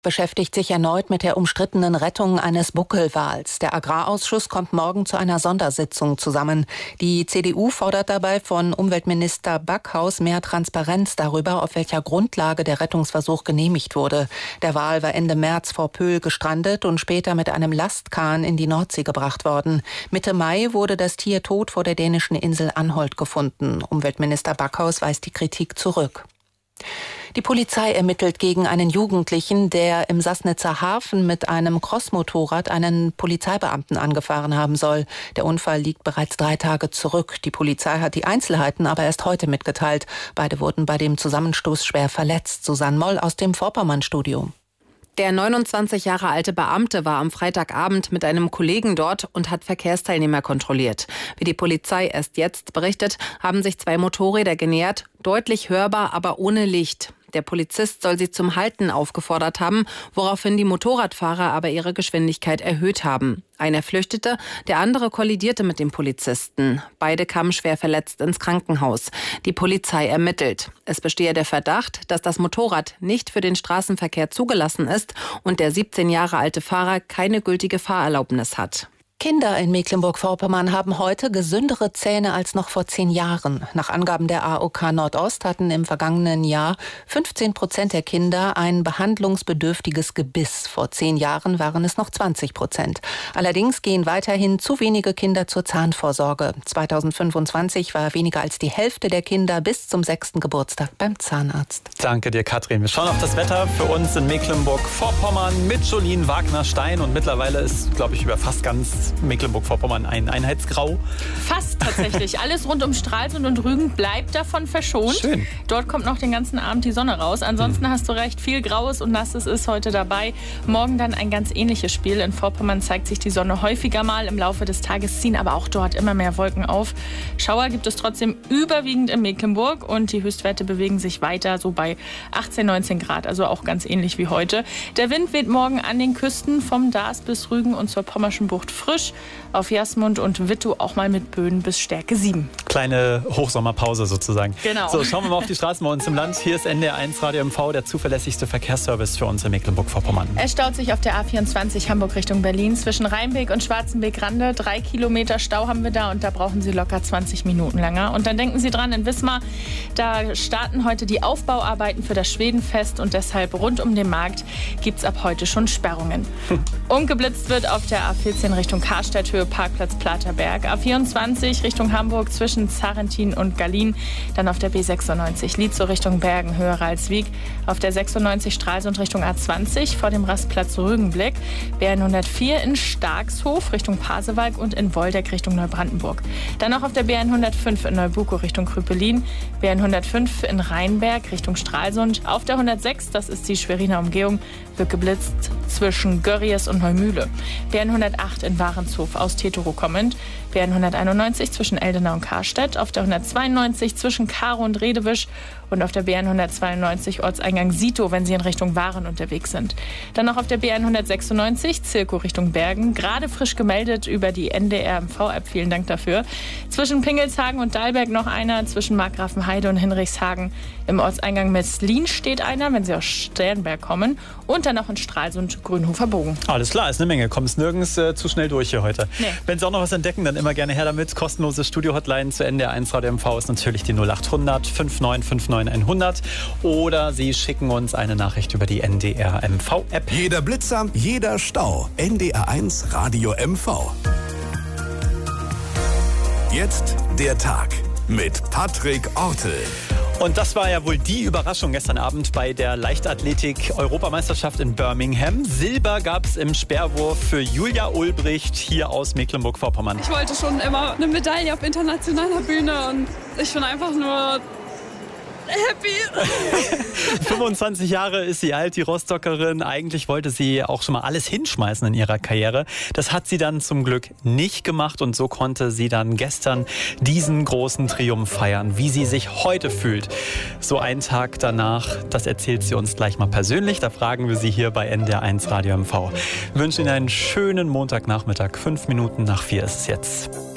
Beschäftigt sich erneut mit der umstrittenen Rettung eines Buckelwals. Der Agrarausschuss kommt morgen zu einer Sondersitzung zusammen. Die CDU fordert dabei von Umweltminister Backhaus mehr Transparenz darüber, auf welcher Grundlage der Rettungsversuch genehmigt wurde. Der Wal war Ende März vor Pöhl gestrandet und später mit einem Lastkahn in die Nordsee gebracht worden. Mitte Mai wurde das Tier tot vor der dänischen Insel Anholt gefunden. Umweltminister Backhaus weist die Kritik zurück. Die Polizei ermittelt gegen einen Jugendlichen, der im Sassnitzer Hafen mit einem Crossmotorrad einen Polizeibeamten angefahren haben soll. Der Unfall liegt bereits 3 Tage zurück. Die Polizei hat die Einzelheiten aber erst heute mitgeteilt. Beide wurden bei dem Zusammenstoß schwer verletzt. Susanne Moll aus dem Vorpommern-Studio. Der 29 Jahre alte Beamte war am Freitagabend mit einem Kollegen dort und hat Verkehrsteilnehmer kontrolliert. Wie die Polizei erst jetzt berichtet, haben sich 2 Motorräder genähert, deutlich hörbar, aber ohne Licht. Der Polizist soll sie zum Halten aufgefordert haben, woraufhin die Motorradfahrer aber ihre Geschwindigkeit erhöht haben. Einer flüchtete, der andere kollidierte mit dem Polizisten. Beide kamen schwer verletzt ins Krankenhaus. Die Polizei ermittelt. Es bestehe der Verdacht, dass das Motorrad nicht für den Straßenverkehr zugelassen ist und der 17 Jahre alte Fahrer keine gültige Fahrerlaubnis hat. Kinder in Mecklenburg-Vorpommern haben heute gesündere Zähne als noch vor 10 Jahren. Nach Angaben der AOK Nordost hatten im vergangenen Jahr 15% der Kinder ein behandlungsbedürftiges Gebiss. Vor 10 Jahren waren es noch 20%. Allerdings gehen weiterhin zu wenige Kinder zur Zahnvorsorge. 2025 war weniger als die Hälfte der Kinder bis zum 6. Geburtstag beim Zahnarzt. Danke dir, Katrin. Wir schauen auf das Wetter für uns in Mecklenburg-Vorpommern mit Jolien Wagner-Stein. Und mittlerweile ist, glaube ich, über fast ganz Mecklenburg-Vorpommern ein Einheitsgrau. Fast tatsächlich. Alles rund um Stralsund und Rügen bleibt davon verschont. Schön. Dort kommt noch den ganzen Abend die Sonne raus. Ansonsten hast du recht, viel Graues und Nasses ist heute dabei. Morgen dann ein ganz ähnliches Spiel. In Vorpommern zeigt sich die Sonne häufiger mal. Im Laufe des Tages ziehen aber auch dort immer mehr Wolken auf. Schauer gibt es trotzdem überwiegend in Mecklenburg und die Höchstwerte bewegen sich weiter so bei 18, 19 Grad. Also auch ganz ähnlich wie heute. Der Wind weht morgen an den Küsten vom Daas bis Rügen und zur Pommerschen Bucht frisch. Auf Jasmund und Wittow auch mal mit Böen bis Stärke 7. Kleine Hochsommerpause sozusagen. Genau. So, schauen wir mal auf die Straßen bei uns im Land. Hier ist NDR1 Radio MV, der zuverlässigste Verkehrsservice für uns in Mecklenburg-Vorpommern. Es staut sich auf der A24 Hamburg Richtung Berlin zwischen Rheinbeek und Schwarzenbeek-Rande. 3 Kilometer Stau haben wir da und da brauchen Sie locker 20 Minuten länger. Und dann denken Sie dran, in Wismar, da starten heute die Aufbauarbeiten für das Schwedenfest und deshalb rund um den Markt gibt es ab heute schon Sperrungen. Umgeblitzt wird auf der A14 Richtung Karstadt, Höhe Parkplatz Platerberg. A24 Richtung Hamburg zwischen Zarentin und Gallien. Dann auf der B96 Lietzow Richtung Bergen, Höhe Ralswiek. Auf der 96 Stralsund Richtung A20 vor dem Rastplatz Rügenblick. B104 in Starkshof Richtung Pasewalk und in Woldeck Richtung Neubrandenburg. Dann noch auf der B105 in Neubuko Richtung Krüppelin. B105 in Rheinberg Richtung Stralsund. Auf der 106, das ist die Schweriner Umgehung, wird geblitzt zwischen Görries und Neumühle. B108 in Warenshof aus Tetero kommend. B191 zwischen Eldena und Karstedt. Auf der 192 zwischen Karo und Redewisch. Und auf der B192 Ortseingang Sito, wenn Sie in Richtung Waren unterwegs sind. Dann noch auf der B196 Zirko Richtung Bergen. Gerade frisch gemeldet über die NDR MV-App. Vielen Dank dafür. Zwischen Pingelshagen und Dahlberg noch einer. Zwischen Markgrafenheide und Hinrichshagen. Im Ortseingang Meslin steht einer, wenn Sie aus Sternberg kommen. Und dann noch in Stralsund Grünhofer Bogen. Alles klar, ist eine Menge. Kommst nirgends zu schnell durch hier heute. Nee. Wenn Sie auch noch was entdecken, dann immer gerne her damit. Kostenlose Studio-Hotline zu NDR1 Radio MV ist natürlich die 0800 5959 100. Oder Sie schicken uns eine Nachricht über die NDR MV-App. Jeder Blitzer, jeder Stau. NDR1 Radio MV. Jetzt der Tag mit Patrick Ortel. Und das war ja wohl die Überraschung gestern Abend bei der Leichtathletik-Europameisterschaft in Birmingham. Silber gab es im Speerwurf für Julia Ulbricht hier aus Mecklenburg-Vorpommern. Ich wollte schon immer eine Medaille auf internationaler Bühne und ich bin einfach nur happy. 25 Jahre ist sie alt, die Rostockerin. Eigentlich wollte sie auch schon mal alles hinschmeißen in ihrer Karriere. Das hat sie dann zum Glück nicht gemacht und so konnte sie dann gestern diesen großen Triumph feiern. Wie sie sich heute fühlt, so einen Tag danach, das erzählt sie uns gleich mal persönlich. Da fragen wir sie hier bei NDR1 Radio MV. Wir wünschen Ihnen einen schönen Montagnachmittag. 5 Minuten nach 4 ist es jetzt.